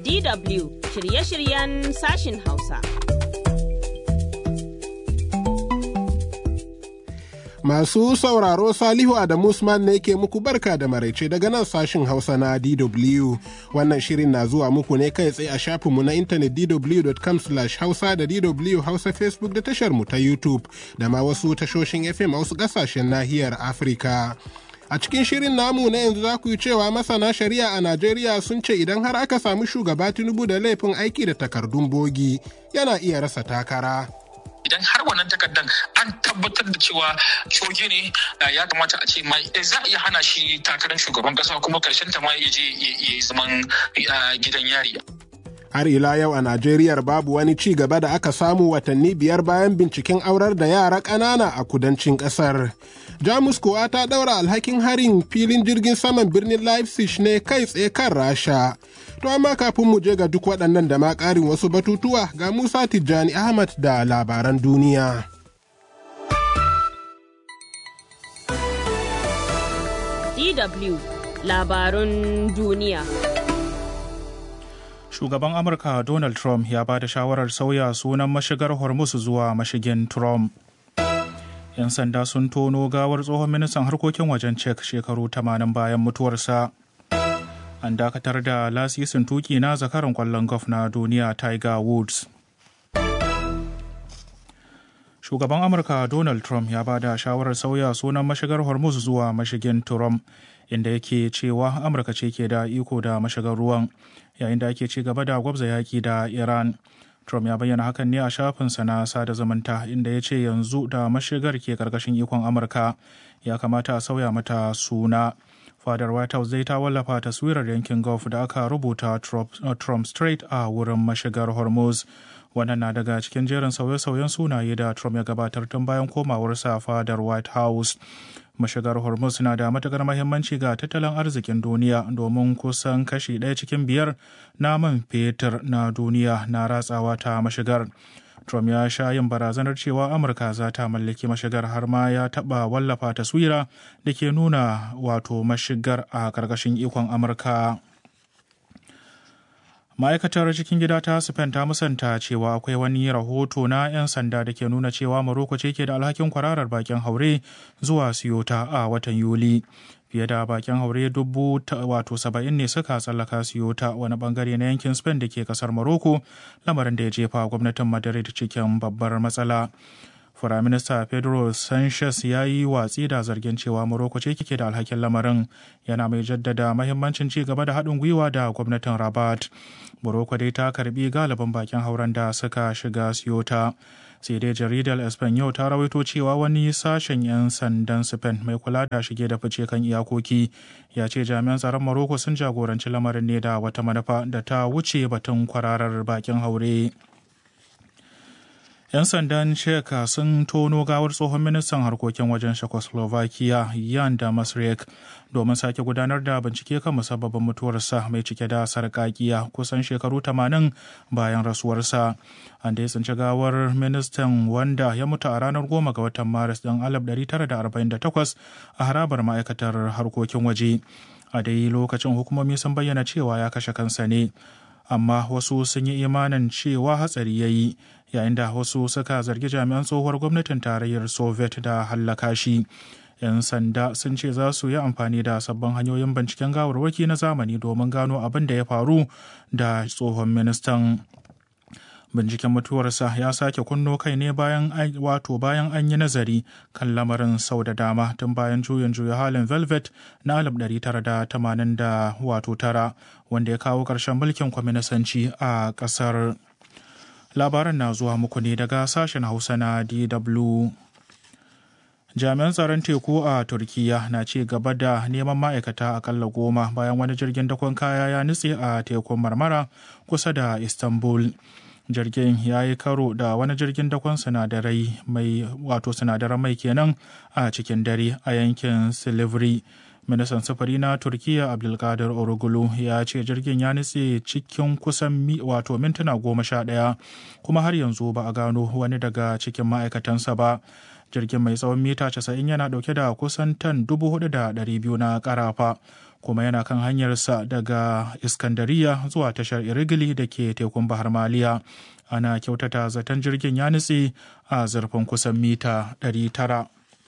DW shirye-shiryen sashin Hausa. Masu sauraro Salihu Adamu Usman ne ke muku barka da maraice daga nan sashin Hausa na DW. Wannan shirin na zuwa muku ne kai tsaye a shafinmu na intanet dw.com/hausa da DW Hausa Facebook da tashar mu ta YouTube da ma wasu tashoshin FM a wasu ƙasashen nahiyar Afirka. A cikin shirin namu na yanzu za ku yi cewa masana shari'a a Najeriya sun ce idan har aka samu shugaba Tinubu da laifin aiki da takardun bogi yana iya rasa takara. Idan har wannan takardar an tabbatar da cewa coge ne, ya kamata a ce mai za a iya hana shi takarar shugaban kasa kuma karshen ta ma ya je ya zaman gidan yari. Har ila yau a Najeriya babu wani ci gaba da aka samu watanni 5 bayan binciken aurar da yara ƙanana a kudancin ƙasar. Jamus kuwa ta ɗaura alhakin harin filin jirgin saman birnin Leipzig ne kai tsaye kan Rasha. To amma kafin mu je ga duk waɗannan da ma ƙarin wasu batutuwa ga Musa Tijjani Ahmad da labaran duniya. DW labarun duniya. Shugaban Amurka Donald Trump ya ba da shawarar sauya sunan mashigar Hormuz zuwa mashigin Trump. 'Yan sanda sun tono gawar tsohon ministan harkokin wajen Czech shekaru 80 bayan mutuwarsa. An dakatar da lasisin tuki na zakaran kwallon golf na duniya Tiger Woods. Shugaban Amurka Donald Trump ya ba da shawarar sauya sunan mashigar Hormuz zuwa mashigin Trump, inda yake cewa Amurka ce ke da iko da mashigar ruwan, yayin da ake ci gaba da gwabza yaƙi da Iran. Trump ya bayyana hakan ne a shafinsa na sada zumunta, inda ya ce yanzu da mashigar ke karkashin ikon Amurka ya kamata a sauya mata suna. Fadar White House zai ta wallafa taswirar yankin Gulf da aka rubuta Trump Strait a wurin mashigar Hormuz. Wannan na daga cikin jerin sauye-sauyen sunaye da Trump ya gabatar tun bayan komawarsa fadar White House. Mashigar Hormuz na da matukar mahimmanci ga tattalin arzikin duniya domin kusan kashi 1 cikin 5 na man fetur na duniya na ratsawa ta mashigar. Trump ya sha yin barazanar cewa Amurka za ta mallaki mashigar, har ma ya taɓa wallafa taswira da ke nuna wato mashigar a ƙarƙashin ikon Amurka. Ma'aikatar cikin gida ta Spain ta musanta cewa akwai wani rahoto na 'yan sanda da ke nuna cewa Morocco ce ke da alhakin kwararar bakin haure zuwa Ceuta a watan Yuli. Fiye da bakin haure 70,000 ne suka tsallaka Ceuta, wani bangare na yankin Spain da ke kasar Morocco, lamarin da ya jefa gwamnatin Madrid cikin babbar matsala. Firaminista Pedro Sanchez ya yi watsi da zargin cewa Morocco ce ke da alhakin lamarin, yana mai jaddada mahimmancin ci gaba da haɗin gwiwa da gwamnatin Rabat. Morocco dai ta karbi galibin bakin hauren da suka shiga Ceuta. Sai dai jaridar Espanyol ta rawaito cewa wani sashen 'yan sandan Spain mai kula da shige da fice kan iyakoki ya ce jami'an tsaron Morocco sun jagoranci lamarin ne da wata manufa da ta wuce batun kwararar bakin haure. 'Yan sandan Czech sun tono gawar tsohon ministan harkokin wajen Czechoslovakia Jan Damasrek domin sake gudanar da bincike kan musabbabin mutuwarsa mai cike da sarƙaƙiya kusan shekaru 80 bayan rasuwarsa. An dai tsinci gawar ministan wanda ya mutu a ranar 10 ga watan Maris ɗin 1948 a harabar ma'aikatar harkokin waje. A dai lokacin hukumomi sun bayyana cewa ya kashe kansa ne, amma wasu sun yi imanin cewa hatsari ya yi, yayin da wasu suka zargi jami'an tsohuwar gwamnatin tarayyar Soviet da hallaka shi. 'Yan sanda sun ce za su yi amfani da sabbin hanyoyin binciken gawarwaki na zamani domin gano abin da ya faru da tsohon ministan. Binciken mutuwarsa ya sake kunno kai ne bayan an yi nazari kan lamarin sau da dama tun bayan juyin juya halin Velvet na 1989 wanda ya kawo ƙarshen mulkin kwaminisanci a ƙasar. Labaran na zuwa muku ne daga sashen Hausa na DW. Jami'an tsaron teku a Turkiyya na ci gaba da neman ma'aikata akalla 10 bayan wani jirgin dakon kaya ya nutse a tekun Marmara kusa da Istanbul. Jirgin ya yi karo da wani jirgin dakon sinadaran mai kenan a cikin dare a yankin Silivri. Ministan sufuri na Turkiyya Abdulkadir Orugulu ya ce jirgin ya nutse cikin kusan mintuna 11 kuma har yanzu ba a gano wani daga cikin ma'aikatansa ba. Jirgin mai tsawon mita 90 yana dauke da kusan tan 4,200 na karafa kuma yana kan hanyarsa daga Iskandariya zuwa tashar Irigili da ke tekun Bahar Maliya. Ana kyautata zaton jirgin ya nutse a zurfin kusan mita 900.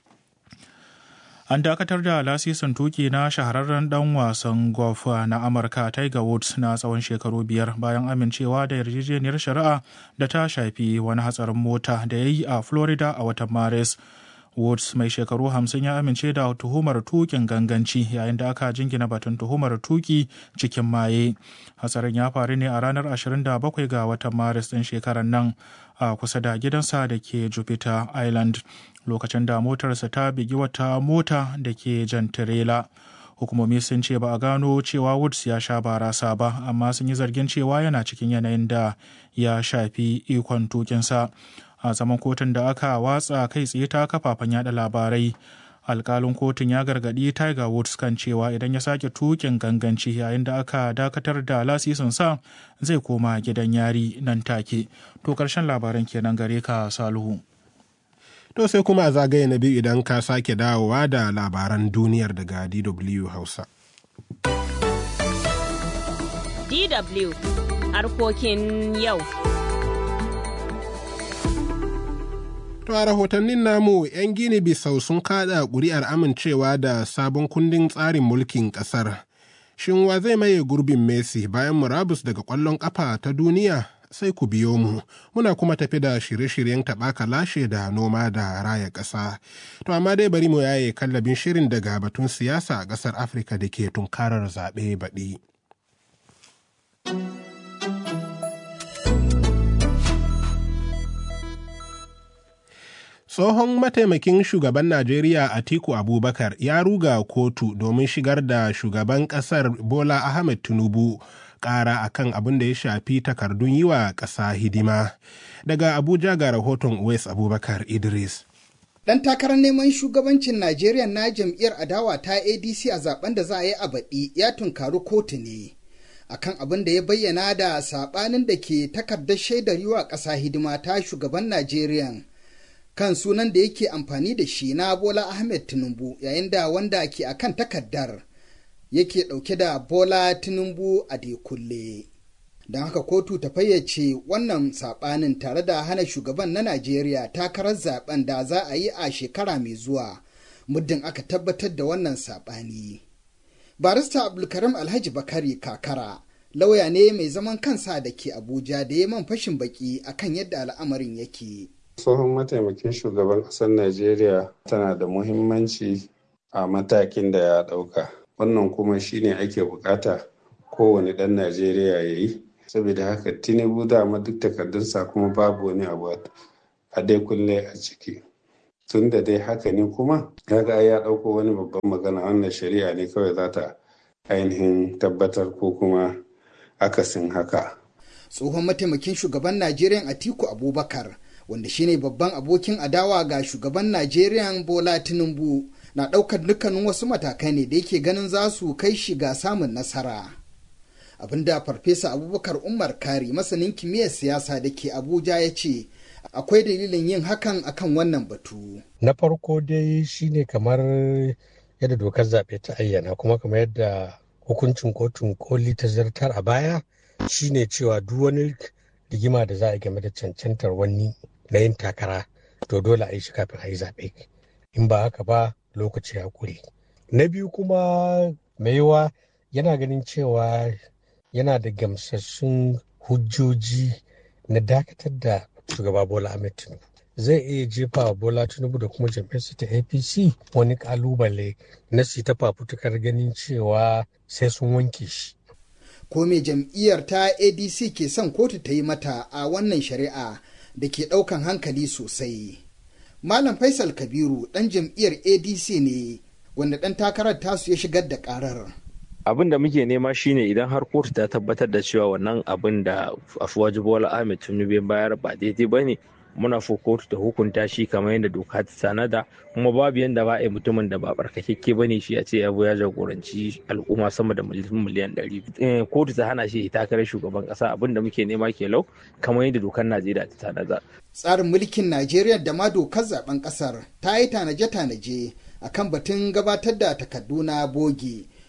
An dakatar da lasisin tuki na shahararren dan wasan golf na Amurka Tiger Woods na tsawon shekaru 5 bayan amincewa da yarjejeniyar shari'a da ta shafi wani hatsarin mota da ya yi a Florida a watan Maris. Woods mai shekaru 50 ya amince da tuhumar tukin ganganci yayin da aka jingina batun tuhumar tuki cikin maye. Hatsarin ya faru ne a ranar 27 ga watan Maris ɗin shekarar nan a kusa da gidansa da ke Jupiter Island lokacin da motarsa ta bigi wata mota da ke jan tirela. Hukumomi sun ce ba a gano cewa Woods ya sha barasa ba, amma sun yi zargin cewa yana cikin yanayin da ya shafi ikon tukinsa. A zaman kotun da aka watsa kai tsaye ta kafafen yada labarai, alkalin kotun ya gargadi Tiger Woods kan cewa idan ya sake tukin ganganci yayin da aka dakatar da lasisinsa zai koma gidan yari nan take. To karshen labaran kenan gare ka Salihu. To sai kuma a zagaye na biyu idan ka sake dawowa da labaran duniyar daga DW Hausa. DW harkokin yau. To a rahotannin namu, 'yan Gini Bisau sun kada ƙuri'ar amincewa da sabon kundin tsarin mulkin ƙasar. Shin wa zai maye gurbin Messi bayan murabus daga ƙwallon ƙafa ta duniya? Sai ku biyo mu. Muna kuma tafi da shirye-shiryen taɓaka lashe da noma da raya ƙasa. To amma dai bari mu yaye kallabin shirin daga batun siyasa a ƙasar Afirka da ke tunkarar zaɓe baɗi. Tsohon mataimakin shugaban Najeriya Atiku Abubakar ya ruga kotu domin shigar da shugaban ƙasar Bola Ahmed Tinubu ƙara akan abin da ya shafi takardun yi wa ƙasa hidima. Daga Abuja ga rahoton Uwais Abubakar Idris. Ɗan takarar neman shugabancin Najeriya na jam'iyyar adawa ta ADC a zaben da za a yi a baɗi ya tunkari kotu ne akan abin da ya bayyana da saɓanin da ke takardar shaidar yi wa ƙasa hidima ta shugaban Najeriya kan sunan da yake amfani da shi na Bola Ahmed Tinubu, yayin da wanda ke akan takardar yake ɗauke da Bola Tinubu Adekunle. Don haka kotu ta fayyace wannan saɓanin tare da hana shugaban na Najeriya takarar zaben da za a yi a shekara mai zuwa, muddin aka tabbatar da wannan saɓani. Barista Abdulkarim Alhaji Bakari Kakara, lauya ne mai zaman kansa da ke Abuja da ya man fashin baki akan yadda al'amarin yake. Tsohon mataimakin shugaban ƙasar Najeriya tana da muhimmanci a matakin da ya ɗauka. Wannan kuma shine ake bukata kowane ɗan Najeriya ya yi. Saboda haka Tinubu dama duk takardunsa kuma babu wani abu a dai kulle a ciki. Tun da dai haka ne kuma kaga ya ɗauko wani babban magana, wannan shari'a ne kawai za ta ainihin tabbatar ko kuma akasin haka. Tsohon mataimakin shugaban Najeriya Atiku Abubakar, wanda shine babban abokin adawa ga shugaban Najeriya Bola Tinubu, na ɗaukar dukkanin wasu matakai ne da yake ganin za su kai shi ga samun nasara. Abinda Farfesa Abubakar Umar Kari, masanin kimiyyar siyasa da ke Abuja, ya ce akwai dalilin yin hakan akan wannan batu. Na farko dai shine kamar yadda dokar zaɓe ta ayyana, kuma kamar yadda hukuncin kotun koli ta zartar a baya, shine cewa duk wani rigima da za a game da cancantar wani na yin takara to dole a yi shi kafin a yi zaɓe, in ba haka ba lokaci ya ƙure. Na biyu kuma mai yiwa yana ganin cewa yana da gamsassun hujjoji na dakatar da shugaba Bola Ahmed Tinubu. Zai iya jefa wa Bola Tinubu da kuma jam'iyyarsa ta APC wani kalubale na su ta fafutukar ganin cewa sai sun wanke shi. Ko me jam'iyyar ta ADC ke son kotu ta yi mata a wannan shari'a da ke ɗaukan hankali sosai? Malam Faisal Kabiru ɗan jam'iyyar ADC ne, wanda ɗan takarar tasu ya shigar da ƙarar. Abin da muke nema shine idan har kotu ta tabbatar da cewa wannan abin da Asuwaju Bola Ahmed Tinubu bayar ba daidai ba ne, muna so kotu ta hukunta shi kamar yadda doka ta tanada, kuma babu yadda ba a yi mutumin da ba barkakekke ba ne shi a ce ya jagoranci al'umma sama da miliyan 100. Kotu ta hana shi takarar shugaban kasa, abin da muke nema ke lau kamar yadda dokar Najeriya ta tanada. Tsarin mulkin Najeriya da ma dokar zaben kasar ta yi tanaje-tanaje akan batun gabatar da takardu na bogi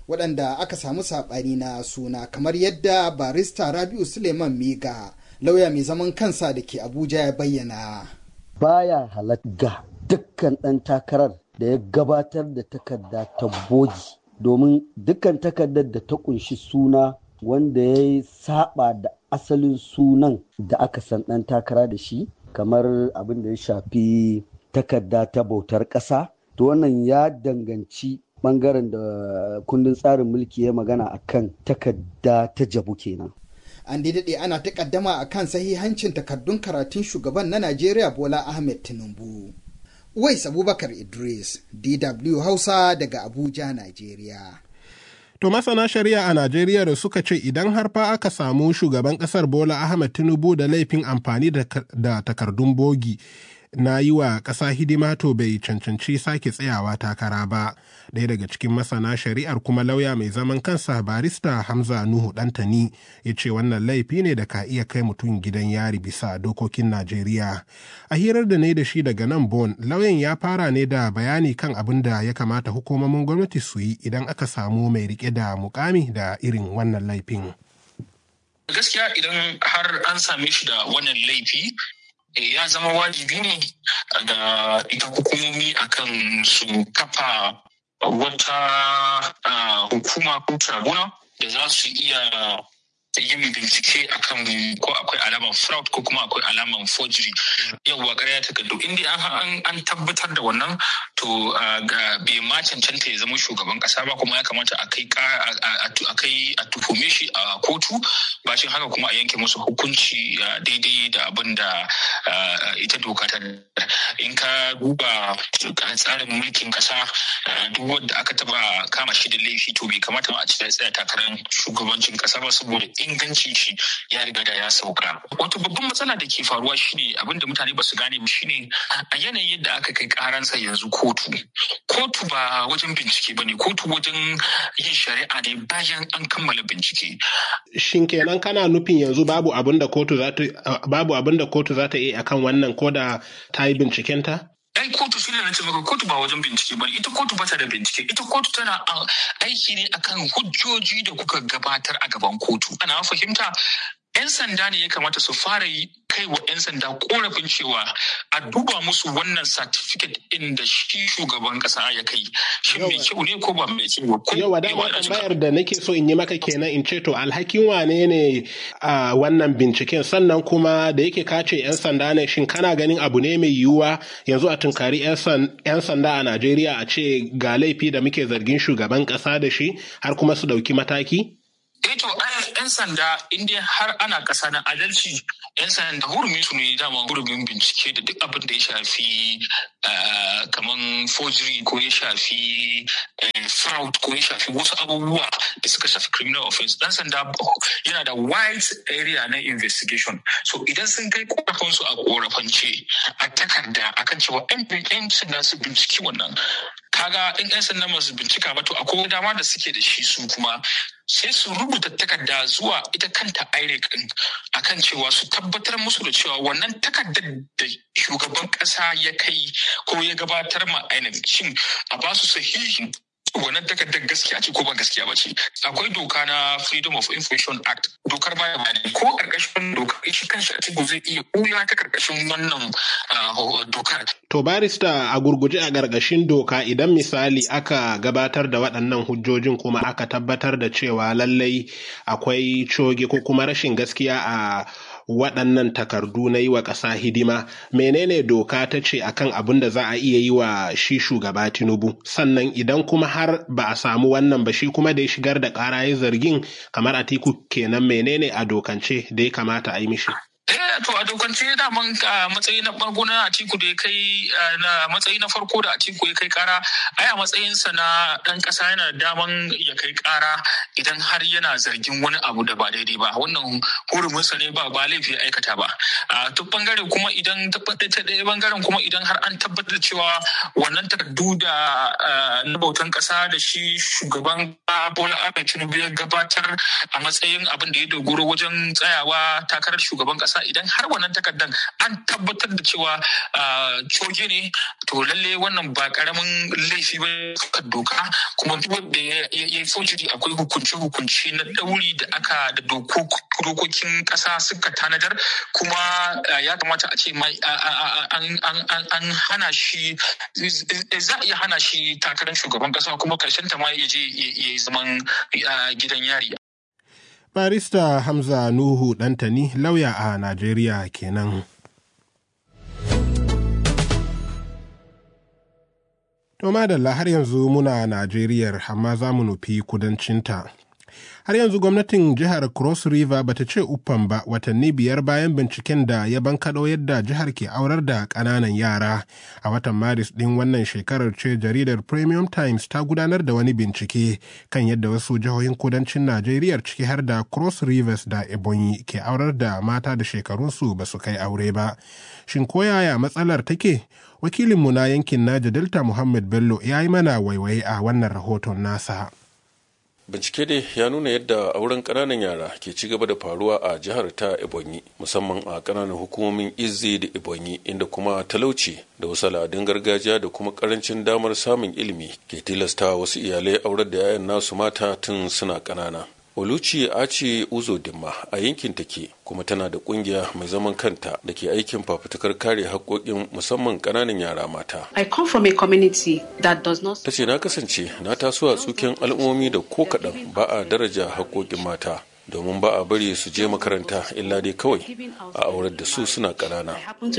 waɗanda aka samu saɓani na suna, kamar yadda barista Rabi'u Suleiman Miga, lauya mai zaman kansa da ke Abuja, ya bayyana. Baya halatta dukkan ɗan takarar da ya gabatar da takarda ta bogi, domin dukkan takardar da ta kunshi suna wanda ya saba da asalin sunan da aka san ɗan takara da shi, kamar abin da ya shafi takarda ta bautar ƙasa, to wannan ya danganci ɓangaren da kundin tsarin mulki ya magana akan takarda ta jabu kenan. An daɗe ana takaddama akan sahihancin takardun karatun shugaban na Najeriya Bola Ahmed Tinubu. Uwais Abubakar Idris, DW Hausa daga Abuja, Najeriya. To masana shari'a a Najeriya da suka ce idan har fa aka samu shugaban ƙasar Bola Ahmed Tinubu da laifin amfani da takardun bogi na yi wa ƙasa hidima, to bai cancanci sake tsayawa takara ba. Ɗaya daga cikin masana shari'ar kuma lauya mai zaman kansa barista Hamza Nuhu Ɗantani ya ce wannan laifi ne da ka iya kai mutum gidan yari bisa dokokin Najeriya. A hirar da ne da shi daga nan Bon, lauyan ya fara ne da bayani kan abin da ya kamata hukumomin gwamnati su yi idan aka samu mai rike da mukami da irin wannan laifin. Gaskiya idan har an same shi da wannan laifi, ya zama wajibi ne ga ita hukumomi akan su kafa wata hukuma ko tribunal da za su iya yin bincike akan ko akwai alaman fraud ko kuma akwai alaman forgery, yawwa ƙarya takardu. Inda an tabbatar da wannan, to bai ma cancanta ya zama shugaban ƙasa ba, kuma ya kamata a tuhume shi a kotu, bacin haka kuma a yanke musu hukunci daidai da abin da ita doka ta. In ka duba tsarin mulkin ƙasa, duk wanda aka taba kama shi da laifi to bai kamata a ci tsaya takarar shugabancin ƙasa ba, saboda ingancin shi ya riga da ya sauka. Wato babban matsala da ke faruwa shine abin da mutane ba su gane ba shine a yanayin yadda aka kai karansa yanzu kotu ba wajen bincike ba ne, kotu wajen yin shari'a ne bayan an kammala bincike. Shin kenan kana nufin yanzu babu abin da kotu za ta yi akan wannan ko da ta yi bincikenta? Ai kotu shi ne na ce maka, kotu ba wajen bincike ba ne, ita kotu ba ta da bincike, ita kotu tana aiki ne akan hujjoji da kuka gabatar a gaban kotu. Ana fahimta 'yan sanda ne ya kamata su fara kai wa 'yan sanda korafin cewa a duba musu wannan certificate ɗin da shi shugaban ƙasa ya kai, shi mai kyau ne ko ba mai kyau ko yawa dama tambayar da nake so in yi maka kenan, in ce to alhakin wane ne a wannan binciken, sannan kuma da yake kace 'yan sanda ne, shin kana ganin abu ne mai yiwuwa yanzu a tunkari 'yan sanda a Najeriya a ce ga laifi da muke zargin shugaban ƙasa da shi har kuma su ɗauki mataki? To 'yan sanda inda har ana ƙasa na adalci, 'yan sanda hurumi su ne dama hurumin bincike da duk abin da ya shafi kaman forgery ko ya shafi fraud ko ya shafi wasu abubuwa da suka shafi criminal offense. Ɗan sanda yana da wide area na investigation. So idan sun kai korafinsu a korafance a takarda akan cewa 'yan sanda su binciki wannan, kaga in 'yan sanda masu bincika ba, to akwai dama da suke da shi su kuma sai su rubuta takarda zuwa ita kanta INEC akan cewa su tabbatar musu da cewa wannan takardar da shugaban ƙasa ya kai ko ya gabatar ma INEC, shin a ba su sahihin wannan takardar gaskiya ce ko ba gaskiya ba ce. Akwai doka na Freedom of Information Act, dokar baya bayani ko karkashin dokar shi kanshi Atiku zai iya ɓuya ta karkashin wannan dokar. To barista, a gurguje a gargashin doka, idan misali aka gabatar da waɗannan hujjojin kuma aka tabbatar da cewa lallai akwai coge ko kuma rashin gaskiya a waɗannan takardu na yi wa ƙasa hidima, menene doka ta ce akan abin da za a iya yi wa shi shugaba Tinubu? Sannan idan kuma har ba a samu wannan ba, shi kuma da ya shigar da ƙara ya zargin kamar Atiku kenan, menene a dokance da ya kamata a yi mishi? To a dokance daman matsayi na farko na Atiku da ya kai na matsayi na farko da Atiku ya kai kara, ai a matsayinsa na ɗan ƙasa yana da daman ya kai kara idan har yana zargin wani abu da ba daidai ba. Wannan huruminsa ne, ba laifi aikata ba. Ta bangare kuma idan ta ɗaya bangaren kuma idan har an tabbatar cewa wannan takardu da na bautan ƙasa da shi shugaban Bola Ahmed Tinubu ya gabatar a matsayin abin da ya dogoro wajen tsayawa takarar shugaban ƙasa, idan idan har wannan takardar an tabbatar da cewa coge ne, to lalle wannan ba karamin laifi ba kan doka, kuma duk wanda ya yi forgery akwai hukunci na dauri da aka da dokokin kasa suka tanadar, kuma ya kamata a ce mai an hana shi, za a iya hana shi takarar shugaban kasa, kuma karshen ta ma ya je ya zaman gidan yari. Barista Hamza Nuhu Dantani, lauya a Najeriya kenan. To madalla, har yanzu muna Najeriyar, amma za mu nufi kudancinta. Har yanzu gwamnatin jihar Cross River bata ce uffan ba watanni 5 bayan binciken da ya bankaɗo yadda jihar ke aurar da ƙananan yara. A watan Maris ɗin wannan shekarar ce jaridar Premium Times ta gudanar da wani bincike kan yadda wasu jihohin kudancin Najeriya ciki har da Cross Rivers da Ebonyi ke aurar da mata da shekarunsu ba su kai aure ba. Shin koyaya matsalar take? Wakilinmu na yankin Naja Delta Muhammad Bello ya yi mana waiwaye a wannan rahoton nasa. Bincike dai ya nuna yadda auren ƙananan yara ke ci gaba da faruwa a jihar ta Ebonyi, musamman a ƙananan hukumomin Izzi da Ebonyi, inda kuma talauci da wasu al'adun gargajiya da kuma ƙarancin damar samun ilimi ke tilasta wasu iyalai aurar da 'ya'yan nasu mata tun suna ƙanana. Oluchi Aci Uzo Dimma a yankin take, kuma tana da kungiya mai zaman kanta da ke aikin fafutukar kare haƙoƙin musamman ƙananan yara mata. I come from a community that does not. Tace na kasance na taso a tsuken al'ummomi da ko kaɗan ba a daraja haƙoƙin mata, domin ba a bari su je makaranta illa dai kawai a aurar da su suna ƙanana.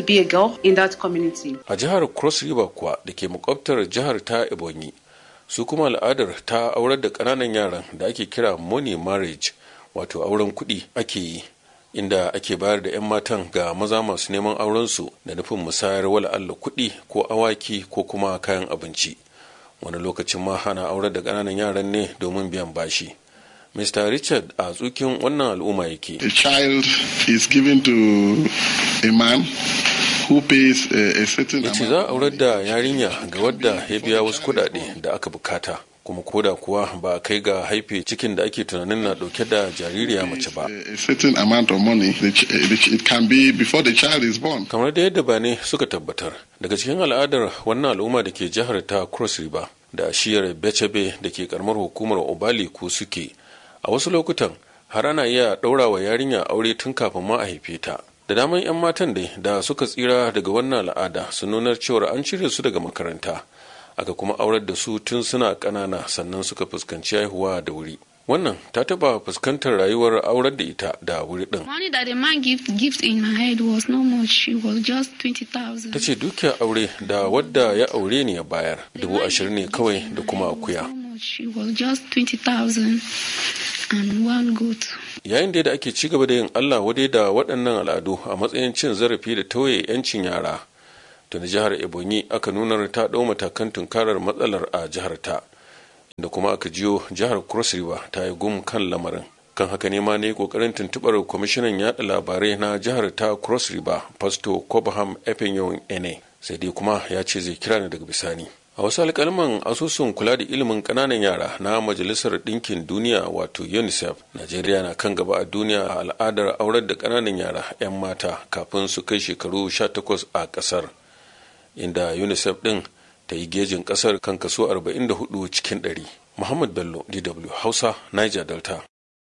A jihar Cross River kuwa da ke makwabtar jihar ta Ebonyi, su kuma al'adar ta aurar da ƙananan yaran da ake kira money marriage, wato auren kuɗi ake yi, inda ake bayar da 'yan matan ga maza masu neman aurensu da nufin musayar wala Allah kuɗi ko awaki ko kuma kayan abinci. Wani lokacin ma hana aurar da ƙananan yaran ne domin biyan bashi. Mr. Richard a tsukin wannan al'umma yake. A child is given to a man who pays a certain amount. Yace za a aurar da yarinya ga wadda ya biya wasu kuɗaɗe da aka bukata, kuma koda kuwa ba a kai ga haife cikin da ake tunanin na dauke da jaririya mace ba. A certain amount of money it can be before the child is born. Kamar da yadda bane suka tabbatar, daga cikin al'adar wannan al'umma da ke jihar ta Cross River da shiyar Bechebe da ke karamar hukumar Obali ku suke, a wasu lokutan har ana iya ɗaura wa yarinya aure tun kafin ma a haife ta. Da daman 'yan matan dai da suka tsira daga wannan al'ada sun nunar cewar an cire su daga makaranta, aka kuma aurar da su tun suna ƙanana sannan suka fuskanci haihuwa da wuri. Wannan ta taɓa fuskantar rayuwar aurar da ita da wuri ɗin. Ta ce dukiyar aure da wadda ya aure ni ya bayar 20,000 ne kawai da kuma akuya. Yayin da ake ci gaba da yin Allah wadai da waɗannan al'adu a matsayin cin zarafi da tauye 'yancin yara, tuni jihar Ebonyi aka nunar ta ɗau matakan tunkarar matsalar a jihar ta, inda kuma aka jiyo jihar Cross River ta yi gum kan lamarin. Kan haka ne ma ne kokarin tuntubar kwamishinan yaɗa labarai na jihar ta Cross River, Pastor Cobham Efenyon Ene, sai dai kuma ya ce zai kira ni daga bisani. A wasu alƙalman asusun kula da ilimin ƙananan yara na Majalisar Ɗinkin Duniya wato UNICEF, Najeriya na kan gaba a duniya a al'adar aurar da ƙananan yara 'yan mata kafin su kai shekaru 18 a ƙasar, inda UNICEF ɗin ta yi gejin ƙasar kan kaso 44 cikin 100. Muhammad Bello, DW Hausa, Niger Delta.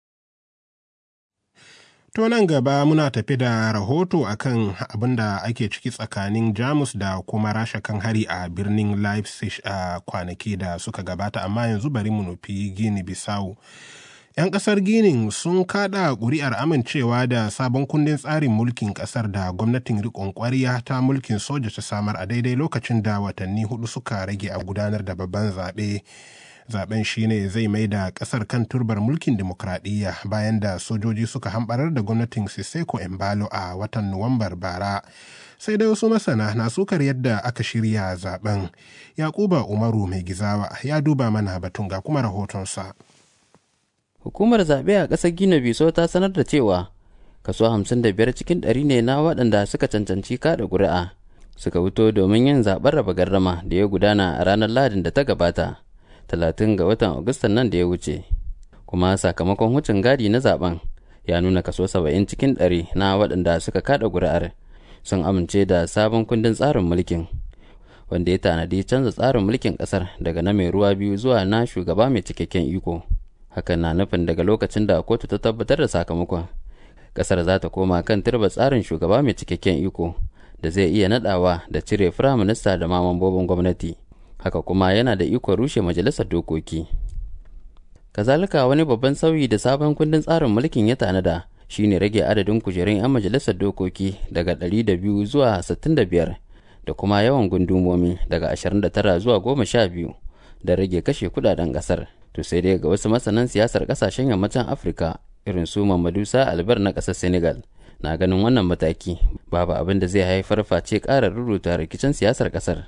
To nan gaba muna tafi da rahoto akan abin da ake ciki tsakanin Jamus da kuma Rasha kan hari a birnin Leipzig a kwanaki da suka gabata, amma yanzu bari mu nufi Gini Bisau. 'Yan ƙasar Ginin sun kaɗa ƙuri'ar amincewa da sabon kundin tsarin mulkin ƙasar da gwamnatin riƙon ƙwarya ta mulkin soja ta samar a daidai lokacin da watanni 4 suka rage a gudanar da babban zaɓe. Zaben shine zai mai da kasar kan turbar mulkin demokradiyya bayan da sojoji suka hambarar da gwamnatin Siseko Embalo a watan Nuwambar bara. Sai dai wasu masana na sukar yadda aka shirya zaben. Yakuba Umaru mai gizawa ya duba mana batun ga kuma rahotonsa. Hukumar zaɓe a ƙasar Gina Biso ta sanar da cewa kaso 55 cikin 100 ne na waɗanda suka cancanci kaɗa ƙuri'a suka fito domin yin zaɓen raba gardama da ya gudana a ranar Lahadin da ta gabata. 30 ga watan Agustan nan da ya wuce, kuma sakamakon wucin gadi na zaben ya nuna kaso 70 cikin 100 na waɗanda suka kada ƙuri'ar sun amince da sabon kundin tsarin mulkin, wanda ya tanadi canza tsarin mulkin ƙasar daga na mai ruwa biyu zuwa na shugaba mai cikakken iko. Hakan na nufin daga lokacin da kotu ta tabbatar da sakamakon, ƙasar za ta koma kan turba tsarin shugaba mai cikakken iko da zai iya nadawa da cire firaminista da ma mambobin gwamnati. Haka kuma yana da ikon rushe majalisar dokoki. Kazalika, wani babban sauyi da sabon kundin tsarin mulkin ya tanada shine rage adadin kujerun 'yan majalisar dokoki daga 200 zuwa 65 da kuma yawan gundumomi daga 29 zuwa 12 da rage kashe kudaden kasar. To sai dai ga wasu masanan siyasar kasashen yammacin Afirka irin su Mamadou Sa Albar na kasar Senegal na ganin wannan mataki babu abin da zai haifar face ƙara ruruta rikicin siyasar kasar.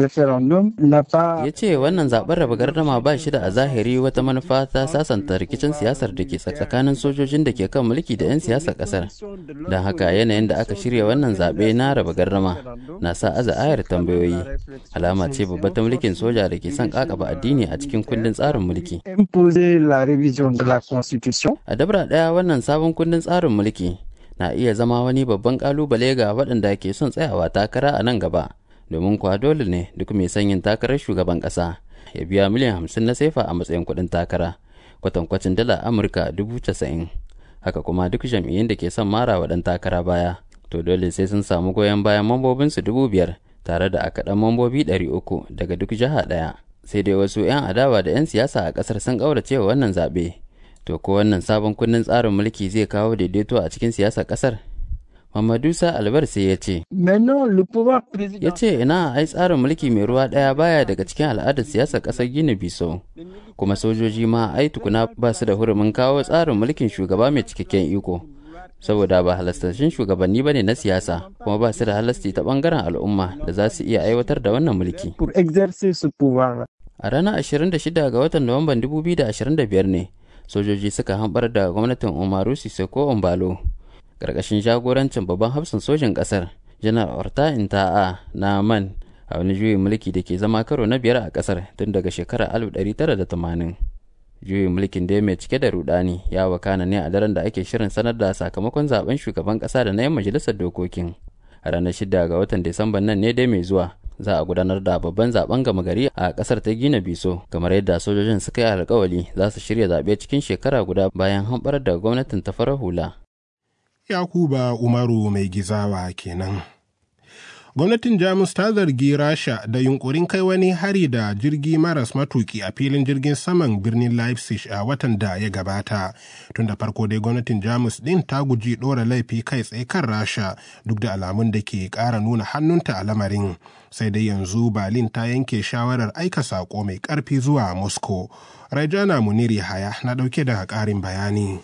Ya ce wannan zaɓen raba gardama ba shi da a zahiri wata manufa ta sasanta rikicin siyasar da ke tsakanin sojojin da ke kan mulki da 'yan siyasar ƙasar. Don haka yanayin da aka shirya wannan zaɓe na raba gardama na sa aza ayar tambayoyi. Alama ce babba ta mulkin soja da ke son ƙaƙaba addini a cikin kundin tsarin mulki. A dabra ɗaya, wannan sabon kundin tsarin mulki na iya zama wani babban ƙalubale ga waɗanda ke son tsayawa takara a nan gaba. Domin kuwa dole ne duk mai son yin takarar shugaban ƙasa ya biya miliyan 50 na sefa a matsayin kuɗin takara, kwatankwacin dala Amurka 90,000. Haka kuma duk jam'iyyun da ke son mara wa ɗan takara baya, to dole sai sun samu goyon bayan mambobinsu 5,000 tare da akaɗan mambobi 300 daga duk jiha ɗaya. Sai dai wasu 'yan adawa da 'yan siyasa a ƙasar sun ƙaurace wa wannan zaɓe. To ko wannan sabon kundin tsarin mulki zai kawo daidaito a cikin siyasar ƙasar? Mamadou Sa Albar sai ya ce, ina ai tsarin mulki mai ruwa ɗaya baya daga cikin al'adar siyasar ƙasar Gini Biso, kuma sojoji ma ai tukuna ba su da hurumin kawo tsarin mulkin shugaba mai cikakken iko, saboda ba halastashin shugabanni ba ne na siyasa, kuma ba su da halasti ta ɓangaren al'umma da za su iya aiwatar da wannan mulki. A ranar 26 ga watan Nuwamban 2025 ne sojoji suka hambar da gwamnatin Umaru Sissoco Embalo ƙarƙashin jagorancin babban hafsan sojin ƙasar janar Orta Inta'a na Man a wani juyin mulki da ke zama karo na 5 a ƙasar tun daga shekarar 1980. Juyin mulkin da mai cike da rudani ya wakana ne a daren da ake shirin sanar da sakamakon zaben shugaban ƙasa da na 'yan majalisar dokokin. A ranar 6 ga watan Disamban nan ne dai mai zuwa za a gudanar da babban zaben gama gari a ƙasar ta Gina Biso, kamar yadda sojojin suka yi alƙawari za su shirya zaɓe cikin shekara guda bayan hamɓarar da gwamnatin ta farar hula. Yakuba Umaru mai gizawa kenan. Gwamnatin Jamus ta zargi Rasha da yunkurin kai wani hari da jirgi maras matuki a filin jirgin saman birnin Leipzig a watan da ya gabata. Tun da farko dai gwamnatin Jamus din ta guji ɗora laifi kai tsaye kan Rasha duk da alamun da ke ƙara nuna hannunta a lamarin. Sai dai yanzu Berlin ta yanke shawarar aika saƙo mai ƙarfi zuwa Moscow. Rajana Muniri Haya na ɗauke da ƙarin bayani.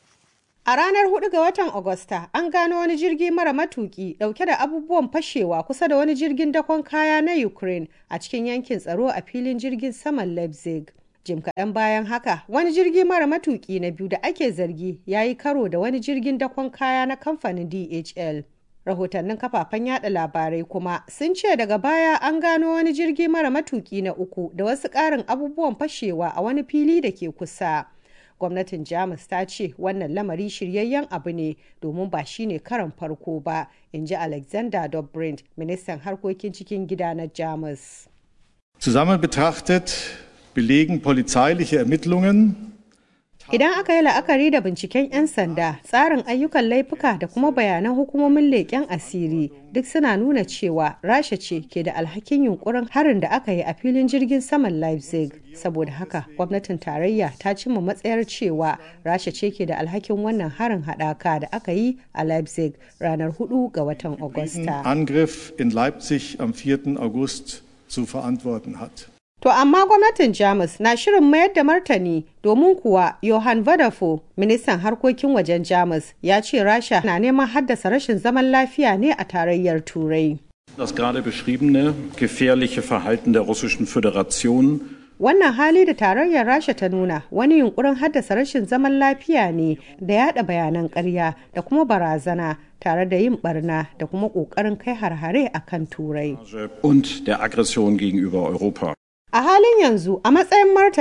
A ranar 4 ga watan Agusta, an gano wani jirgi mara matuki dauke da abubuwan fashewa kusa da wani jirgin dakon kaya na Ukraine a cikin yankin tsaro a filin jirgin saman Leipzig. Jim kaɗan bayan haka, wani jirgi mara matuki na biyu da ake zargi ya yi karo da wani jirgin dakon kaya na kamfanin DHL. Rahotannin kafafen yada labarai kuma sun ce daga baya an gano wani jirgi mara matuki na uku da wasu ƙarin abubuwan fashewa a wani fili da ke kusa. Gwamnatin Jamus ta ce wannan lamari shiryayyen abu ne domin ba shi ne karon farko ba, in ji Alexander Dobrindt, ministan harkokin cikin gida na Jamus. Zusammen betrachtet belegen polizeiliche Ermittlungen. Idan aka yi la'akari da binciken 'yan sanda, tsarin ayyukan laifuka da kuma bayanan hukumomin leƙen asiri duk suna nuna cewa Rasha ce ke da alhakin yunkurin harin da aka yi a filin jirgin saman Leipzig. Saboda haka, gwamnatin tarayya ta cimma matsayar cewa Rasha ce ke da alhakin wannan harin haɗaka da aka yi a Leipzig ranar 4 ga watan Agusta. Angriff in Leipzig am 4. August zu verantworten hat. To amma gwamnatin Jamus na shirin mayar da martani domin kuwa Johann Vadafo, ministan harkokin wajen Jamus, ya ce Rasha na neman haddasa rashin zaman lafiya ne a tarayyar Turai. Das gerade beschriebene gefährliche Verhalten der Russischen Föderation. Wannan hali da tarayyar Rasha ta nuna wani yunkurin haddasa rashin zaman lafiya ne da yada bayanan ƙarya da kuma barazana tare da yin barna da kuma ƙoƙarin kai har-hare a kan Turai. Und der Aggression gegenüber Europa. A halin yanzu, a matsayin martani,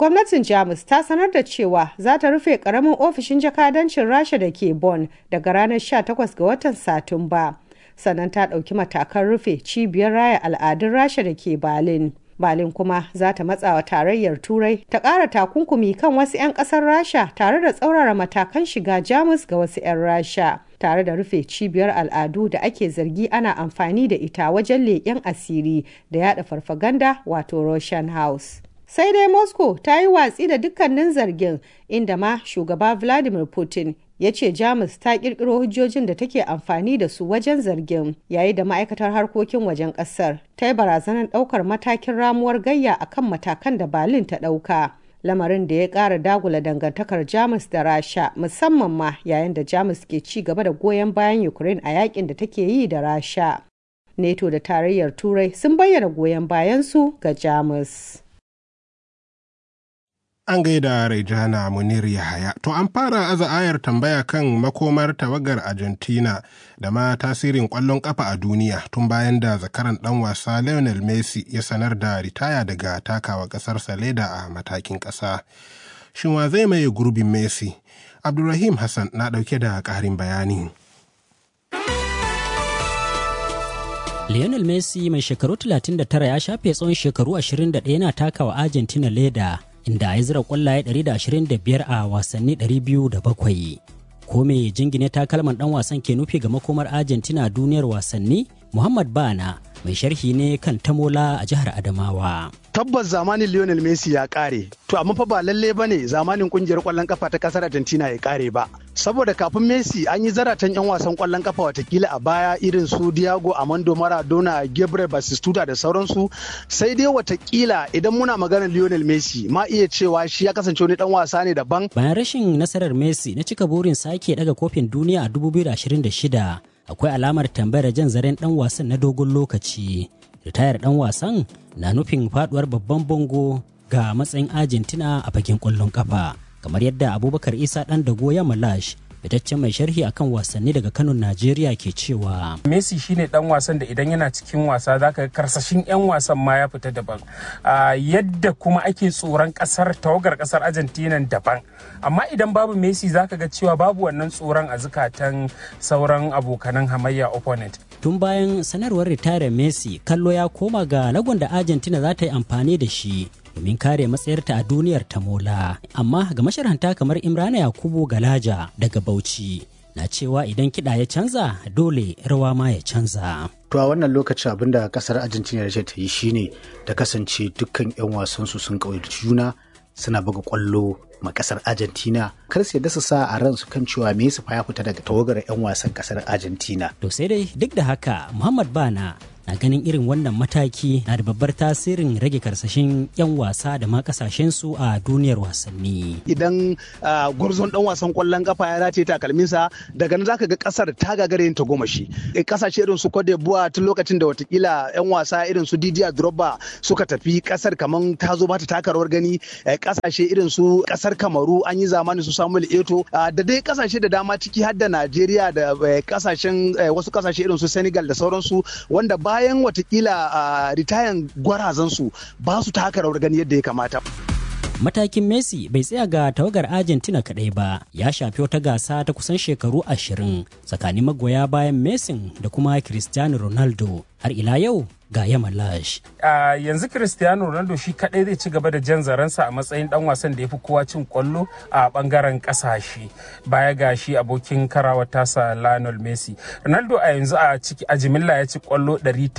gwamnatin Jamus ta sanar da cewa za ta rufe ƙaramin ofishin jakadancin Rasha da ke Bonn daga ranar 18 ga watan Satumba. Sannan ta ɗauki matakan rufe cibiyar raya al'adun Rasha da ke Berlin. Berlin kuma za ta matsawa tarayyar Turai ta ƙara takunkumi kan wasu 'yan ƙasar Rasha tare da tsaurara matakan shiga Jamus ga wasu 'yan Rasha, tare da rufe cibiyar al'adu da ake zargi ana amfani da ita wajen leƙen asiri da yada farfaganda wato Russian House. Sai dai Moscow ta yi watsi da dukkanin zargin, inda ma shugaba Vladimir Putin ya ce Jamus ta kirkiro hujjojin da take amfani da su wajen zargin, yayin da ma'aikatar harkokin wajen kasar ta yi barazanar daukar matakin ramuwar gayya akan matakan da Berlin ta dauka. Lamarin da ya ƙara dagula dangantakar Jamus da Rasha, musamman ma yayin da Jamus ke ci gaba da goyon bayan Ukraine a yakin da take yi da Rasha. NATO da tarayyar Turai sun bayyana goyon bayansu ga Jamus. An gaida Raijana Munir Yahaya. To an fara aza ayar tambaya kan makomar tawagar Argentina da ma tasirin ƙwallon ƙafa a duniya tun bayan da zakaran ɗan wasa Lionel Messi ya sanar da ritaya daga takawa ƙasarsa leda a matakin ƙasa. Shin wa zai maye gurbin Messi? Abdulrahim Hassan na ɗauke da ƙarin bayani. Lionel Messi mai shekaru 39 ya shafe tsawon shekaru 21 yana takawa Argentina leda, inda ya zira kwallaye 125 a wasanni 207. Ko me jingine takalman dan wasan ke nufi ga makomar Argentina a duniyar wasanni? Muhammad Bana mai sharhi ne kan tamola a jihar Adamawa. Tabbas zamanin Lionel Messi ya kare, to amma fa ba lalle bane zamanin kungiyar kwallon kafa ta kasar Argentina ya kare ba. Saboda kafin Messi an yi zaratan 'yan wasan kwallon kafa watakila a baya irin su Diego Armando Maradona, Gabriel Batistuta da sauransu, sai dai watakila idan muna maganar Lionel Messi ma iya cewa shi ya kasance wani dan wasa ne daban. Bayan rashin nasarar Messi na cika burin sake daga kofin duniya a 2026, akwai alamar tambayar jan zaren dan wasan na dogon lokaci. Ritayar dan wasan na nufin faduwar babban bango ga matsayin Argentina a fagen kwallon kafa, kamar yadda Abubakar Isa dan dago ya malash, fitaccen mai sharhi akan wasanni daga Kano, Najeriya ke cewa Messi shine dan wasan da idan yana cikin wasa zaka ga karsashin 'yan wasan ma ya fita daban, yadda kuma ake tsoron tawagar kasar Argentina daban, amma idan babu Messi zaka ga cewa babu wannan tsoron a zukatan sauran abokanan hamayya opponent. Tun bayan sanarwar ritayar Messi, kallo ya koma ga lagon da Argentina za ta yi amfani da shi domin kare matsayarta a duniyar tamola. Amma ga masharhanta kamar Imrana Yakubu Galaja daga Bauchi na cewa idan kiɗa ya canza dole rawa ma ya canza. To a wannan lokacin abinda kasar Argentina da ta yi shine ta kasance dukkan 'yan wasansu sun ƙauyaci juna, suna buga ƙwallo ma kasar Argentina, kar su yadda su sa a ransu kan cewa Messi fa ya fita daga tawagar 'yan wasan kasar Argentina. To sai dai duk da haka Muhammad Bana na ganin irin wannan mataki na da babbar tasirin rage karsashin 'yan wasa da ma kasashen su a duniyar wasanni. Idan gwarzon dan wasan kwallon kafa ya dace takalminsa, daga nan zaka ga kasar ta gagare yin tagomashi. Kasashe irin su Cote d'Ivoire tun lokacin da watakila 'yan wasa irin su Didier Drogba suka tafi kasar kaman ta zo ba ta taka rawar gani. Kasashe irin su kasar Kamaru an yi zamani su Samuel Eto'o da dai kasashe da dama ciki har da Najeriya da kasashen wasu kasashe irin su Senegal da sauransu, wanda bayan watakila ritayan gwarazansu ba su taka rawar gani yadda ya kamata. Matakin Messi bai tsaya ga tawagar Argentina kaɗai ba, ya shafi wata gasa ta kusan shekaru 20 tsakanin magoya bayan Messi da kuma Cristiano Ronaldo. Har ila yau ga Yamalash. Yanzu Cristiano Ronaldo shi kadai zai ci gaba da jan zaransa a matsayin dan wasan da ya fi kowa cin kwallo a bangaren kasashe, baya ga shi abokin karawar tasa Lionel Messi. Ronaldo a yanzu a jimilla ya ci kwallo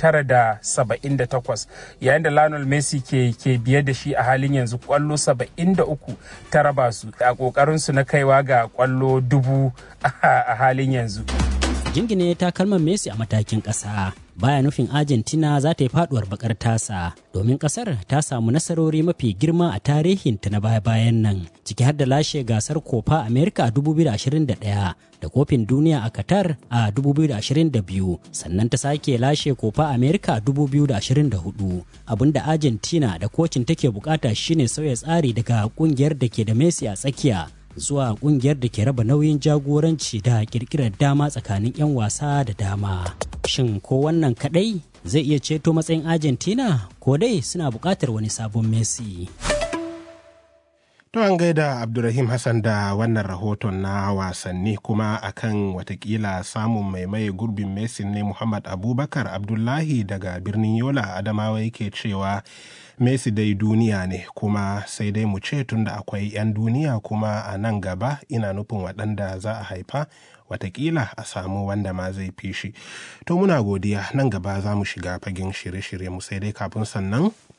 978, yayin da Lionel Messi ke biye da shi a halin yanzu kwallo 73 ta raba su a kokarin su na kaiwa ga kwallo 1000 a halin yanzu. Jingine takalman Messi a matakin ƙasa baya nufin Argentina za ta yi faduwar bakar tasa, domin ƙasar ta samu nasarori mafi girma a tarihinta na baya-bayan nan, ciki har da lashe gasar Copa America a 2021 da kofin duniya a Qatar a 2022, sannan ta sake lashe Copa America a 2024. Abinda Argentina da kocin take bukata shine sauya tsari daga kungiyar da ke da Messi a tsakiya zuwa kungiyar da ke raba nauyin jagoranci da kirkirar dama tsakanin 'yan wasa da dama. Shin ko wannan kadai zai iya ceto matsayin Argentina, ko dai suna buƙatar wani sabon Messi? To an gaida Abdulrahim Hassan da wannan rahoton na wasanni, kuma akan watakila samun mai gurbin Messi ne Muhammad Abubakar Abdullahi daga birnin Yola Adamawa yake cewa Messi dai duniya ne, kuma sai dai mu ce tunda akwai 'yan duniya kuma a nan gaba, ina nufin waɗanda za a haifa, watakila a samu wanda ma zai fi shi. To muna godiya, nan gaba za mu shiga fagen shirye-shirye mu, sai dai kafin sannan